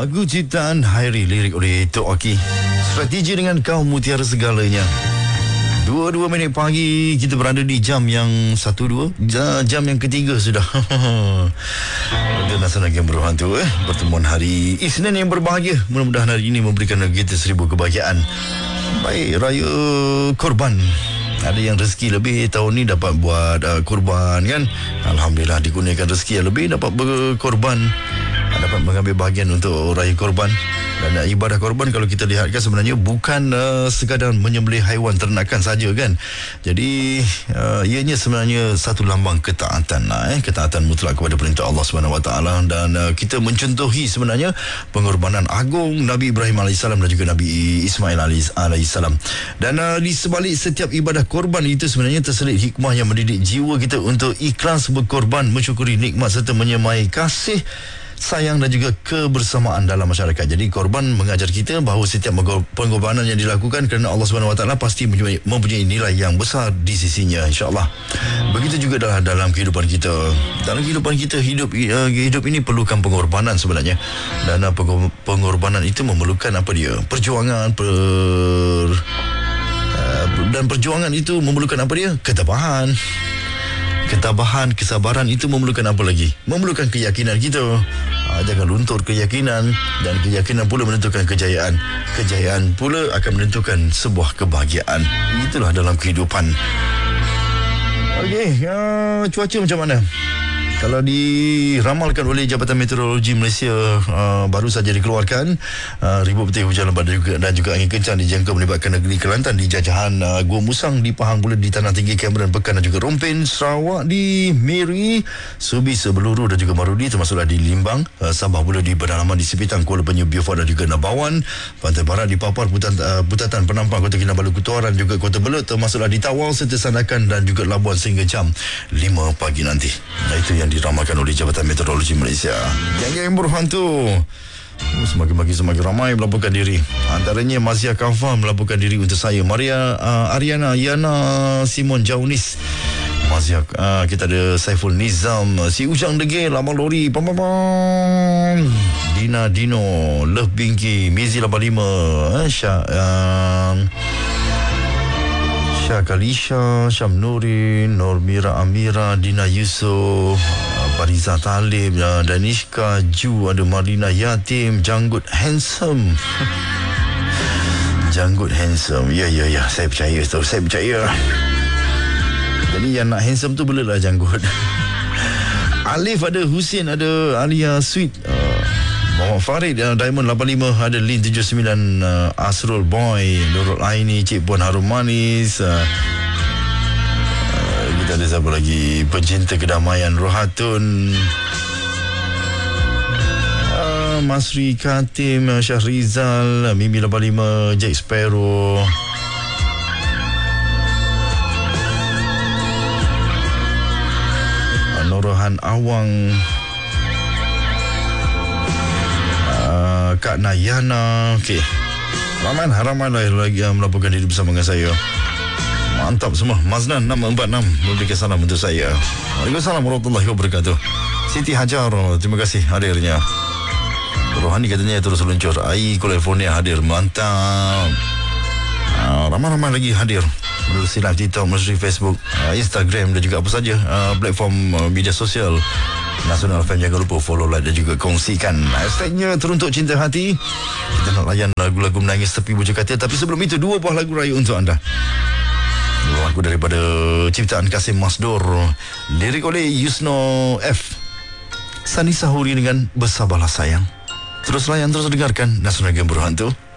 Lagu ciptaan Hairi, lirik oleh Tok Aki. Strategi dengan kau mutiara segalanya. 22 minit pagi, kita berada di jam yang 12, jam yang ketiga sudah. Dan Nasional Game Berhantu pertemuan hari Isnin yang berbahagia. Mudah-mudahan hari ini memberikan kita 1000 kebahagiaan. Baik, Raya Korban. Ada yang rezeki lebih tahun ni dapat buat korban kan. Alhamdulillah, dikurniakan rezeki yang lebih, dapat berkorban, dapat mengambil bahagian untuk Raya Korban. Dan ibadah korban kalau kita lihatkan sebenarnya bukan sekadar menyembelih haiwan ternakan saja kan. Jadi ianya sebenarnya satu lambang ketaatan ketaatan mutlak kepada perintah Allah SWT. Dan kita mencontohi sebenarnya pengorbanan agung Nabi Ibrahim AS dan juga Nabi Ismail AS. Dan di sebalik setiap ibadah korban itu sebenarnya terselit hikmah yang mendidik jiwa kita untuk ikhlas berkorban, mensyukuri nikmat serta menyemai kasih, sayang dan juga kebersamaan dalam masyarakat. Jadi korban mengajar kita bahawa setiap pengorbanan yang dilakukan kerana Allah SWT pasti mempunyai nilai yang besar di sisinya, insya-Allah. Begitu juga dalam kehidupan kita. Dalam kehidupan kita, hidup ini perlukan pengorbanan sebenarnya. Dan pengorbanan itu memerlukan apa dia? Perjuangan dan perjuangan itu memerlukan apa dia? Ketabahan, kesabaran itu memerlukan apa lagi? Memerlukan keyakinan kita. Jangan luntur keyakinan, dan keyakinan pula menentukan kejayaan. Kejayaan pula akan menentukan sebuah kebahagiaan. Itulah dalam kehidupan. Okey, cuaca macam mana? Kalau diramalkan oleh Jabatan Meteorologi Malaysia, baru saja dikeluarkan, ribut petir, hujan lebat dan juga angin kencang dijangka melibatkan negeri Kelantan di Jajahan, Gua Musang di Pahang, pula di Tanah Tinggi, Cameron, Pekan dan juga Rompin, Sarawak di Miri, Subi, Sebeluru dan juga Marudi, termasuklah di Limbang, Sabah pula di Pedalaman, di Sipitang, Kuala Penyu, Beaufort dan juga Nabawan, Pantai Barat di Papar, Putatan, Penampang, Kota Kinabalu, Kutuaran, juga Kota Belud, termasuklah di Tawau serta Sandakan dan juga Labuan sehingga jam 5 pagi nanti. Itu yang diramalkan oleh Jabatan Meteorologi Malaysia. Geng-geng berhantu semakin ramai melaporkan diri. Antaranya Mazia Kafa melaporkan diri untuk saya, Maria Ariana, Yana Simon Jaunis, Mazia, kita ada Saiful Nizam, Si Ujang Degil, Abang Lori, Dina Dino, Love Binki, Mizi 85, Syakalisha, Syam Nurin, Normira Amira, Dina Yusof, Fariza Talib, Danishka Ju, ada Marina Yatim, Janggut Handsome. Janggut Handsome. Ya, saya percaya tu, saya percaya. Jadi yang nak handsome tu bolehlah janggut. Alif ada, Husin ada, Alia Sweet, Muhammad Farid, Diamond 85, ada Lin 79, Asrul Boy, Nurul Aini, Cik Puan Harum Manis, kita ada siapa lagi, Pencinta Kedamaian Rohatun, Masri Katim, Syahrizal, Mimi 85, Jack Sparrow, Norohan Awang, Kak Nayana. Okey, ramai lagi yang melaporkan diri bersama dengan saya. Mantap semua. Maznan 646 memberikan salam untuk saya. Waalaikumsalam warahmatullahi wabarakatuh. Siti Hajar, terima kasih hadirnya. Rohani katanya terus luncur. Ai California hadir. Mantap. Ramai lagi hadir melalui live TikTok, melalui Facebook, Instagram dan juga apa saja platform media sosial Nasional FM. Jangan lupa follow, like dan juga kongsikan. Hashtagnya Teruntuk Cinta Hati. Kita nak layan lagu-lagu menangis tepi bujur katil. Tapi sebelum itu, 2 buah lagu raya untuk anda. Lagu daripada ciptaan Kasim Masdur, lirik oleh Yusno F, Sani Sahuri dengan Bersabarlah Sayang. Terus layan, terus dengarkan Nasional Game Berhantu.